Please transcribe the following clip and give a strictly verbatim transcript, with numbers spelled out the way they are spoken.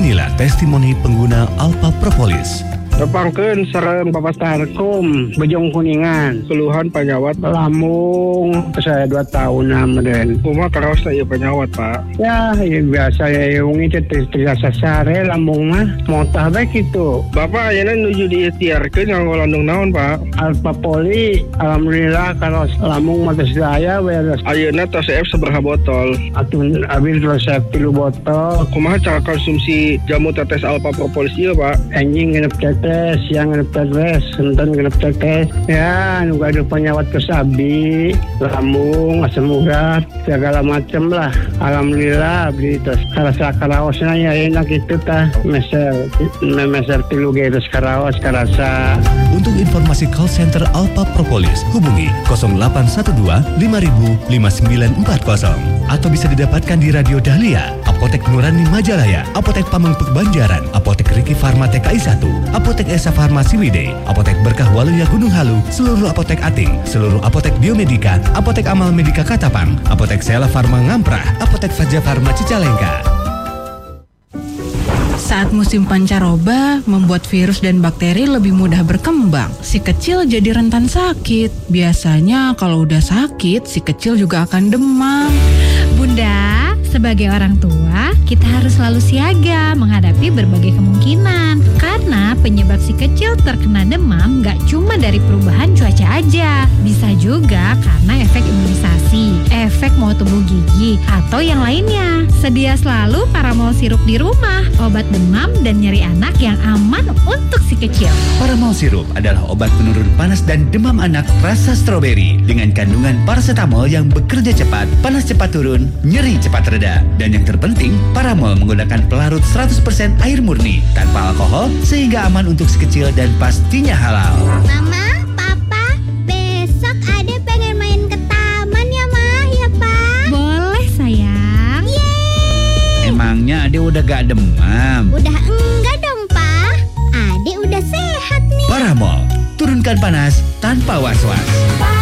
Inilah testimoni pengguna Alpha Propolis. Tepangkeun sareng Bapak Tarkum Bejong Kuningan keluhan penyawat lambung saya dua tahun namun kumaha karaos ieu penyawat Pak ya ya biasa ya yung itu terasa sare lambung mah montah bae kitu Bapak ayeuna nuju diikhtiarkeun nganggo landung naon Pak Alpha Poli alhamdulillah karaos lambung mah geus daya beres ayeuna tos F sabaraha botol atuh abi resep tilu botol kumaha cara konsumsi jamu tetes Alpha Propolis ieu Pak anjing ngenep tes yang ngenep tes enten ngenep tes ya nu gaduh penyawat kesabi lambung asam urat segala macam lah alhamdulillah beli tes karasa karaosna ya enak itu tah meser meser tilu ge terus karaos karasa. Untuk informasi call center Alpha Propolis hubungi nol delapan satu dua lima ribu lima sembilan empat nol atau bisa didapatkan di Radio Dahlia, Apotek Nurani Majalaya, Apotek Pamengpeuk Banjaran, Apotek Riki Farma T K I satu, Apotek Esa Farmasi Wide, Apotek Berkah Waluya Gunung Halu, seluruh apotek Ating, seluruh apotek Biomedika, Apotek Amal Medika Katapang, Apotek Sela Farma Ngamprah, Apotek Faja Farma Cicalengka. Saat musim pancaroba, membuat virus dan bakteri lebih mudah berkembang. Si kecil jadi rentan sakit. Biasanya kalau udah sakit, si kecil juga akan demam. Bunda, sebagai orang tua, kita harus selalu siaga menghadapi berbagai kemungkinan. Karena penyebab si kecil terkena demam gak cuma dari perubahan cuaca aja. Bisa juga karena efek imunisasi, efek mau tumbuh gigi, atau yang lainnya. Sedia selalu Paramol sirup di rumah, obat demam dan nyeri anak yang aman untuk si kecil. Paramol sirup adalah obat penurun panas dan demam anak rasa stroberi dengan kandungan paracetamol yang bekerja cepat, panas cepat turun, nyeri cepat reda. Dan yang terpenting, Paramol menggunakan pelarut seratus persen air murni tanpa alkohol sehingga aman untuk si kecil dan pastinya halal. Mama, Papa, besok Ade pengen main ke taman ya, Ma, ya, Pak? Boleh, sayang. Yeay! Emangnya Ade udah gak demam? Udah enggak dong, Pak. Ade udah sehat nih. Paramol, turunkan panas tanpa was-was.